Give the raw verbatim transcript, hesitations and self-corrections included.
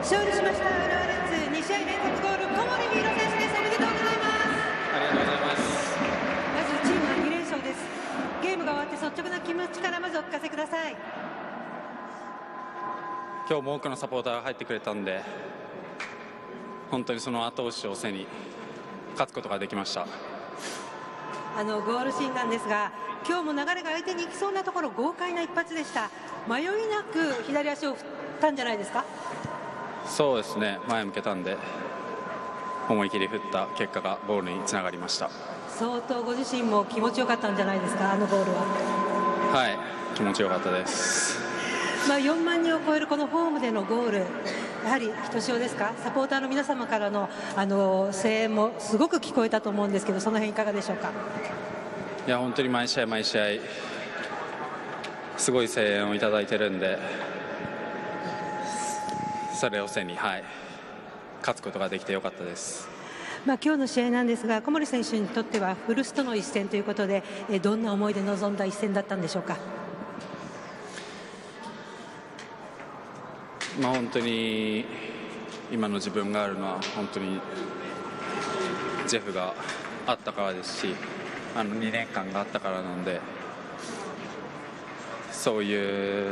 勝利しました浦和レッズ、に試合連続ゴール、小森美弘選手です。おめでとうございます。 ありがとうございます。 まずチームはに連勝です。ゲームが終わって率直な気持ちからまずお聞かせください。 今日も多くのサポーターが入ってくれたんで、本当にその後押しを背に勝つことができました。 あのゴールシーンなんですが、今日も流れが相手に行きそうなところ豪快な一発でした。迷いなく左足を振ったんじゃないですか。 そうですね、前向けたんで思い切り振った結果がゴールにつながりました。 相当ご自身も気持ちよかったんじゃないですか、あのゴールは。 はい、気持ちよかったです。 まあ、よんまんにんを超えるこのホームでのゴール、やはりひとしおですか。サポーターの皆様からの、あの声援もすごく聞こえたと思うんですけど、その辺いかがでしょうか。 いや、本当に毎試合毎試合すごい声援をいただいてるんで、それを背に、はい、勝つことができてよかったです。 まあ、今日の試合なんですが、小森選手にとっては古巣との一戦ということで、えどんな思いで臨んだ一戦だったんでしょうか。 まあ、本当に今の自分があるのは本当にジェフがあったからですし、あのにねんかんがあったからなので、そういう